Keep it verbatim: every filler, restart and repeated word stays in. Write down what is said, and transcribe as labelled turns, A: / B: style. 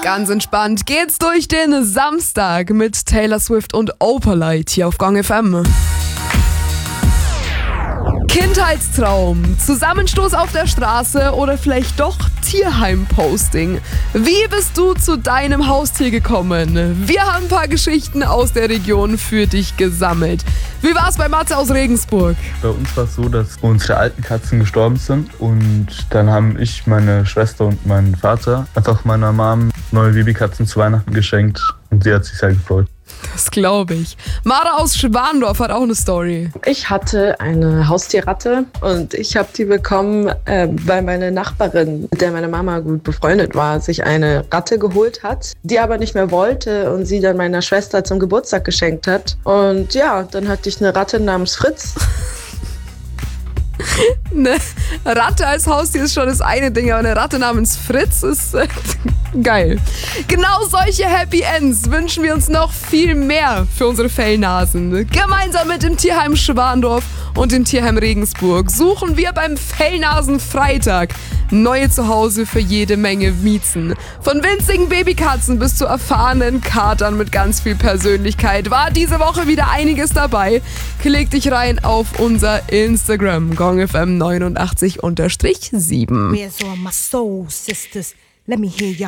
A: Ganz entspannt geht's durch den Samstag mit Taylor Swift und Opalite hier auf Gong F M. Kindheitstraum, Zusammenstoß auf der Straße oder vielleicht doch Tierheim-Posting. Wie bist du zu deinem Haustier gekommen? Wir haben ein paar Geschichten aus der Region für dich gesammelt. Wie war's bei Matze aus Regensburg?
B: Bei uns war es so, dass unsere alten Katzen gestorben sind und dann haben ich, meine Schwester und mein Vater einfach meiner Mom neue Babykatzen zu Weihnachten geschenkt und sie hat sich sehr gefreut.
A: Das glaube ich. Mara aus Schwandorf hat auch eine Story.
C: Ich hatte eine Haustierratte und ich habe die bekommen, äh, weil meine Nachbarin, mit der meine Mama gut befreundet war, sich eine Ratte geholt hat, die aber nicht mehr wollte und sie dann meiner Schwester zum Geburtstag geschenkt hat. Und ja, dann hatte ich eine Ratte namens Fritz.
A: Eine Ratte als Haustier ist schon das eine Ding, aber eine Ratte namens Fritz ist äh, geil. Genau solche Happy Ends wünschen wir uns noch viel mehr für unsere Fellnasen. Gemeinsam mit dem Tierheim Schwandorf und dem Tierheim Regensburg suchen wir beim Fellnasen-Freitag neue Zuhause für jede Menge Miezen. Von winzigen Babykatzen bis zu erfahrenen Katern mit ganz viel Persönlichkeit war diese Woche wieder einiges dabei. Klick dich rein auf unser Instagram, Gong F M neunundachtzig sieben.
D: Where's all my soul sisters? Let me hear y'all.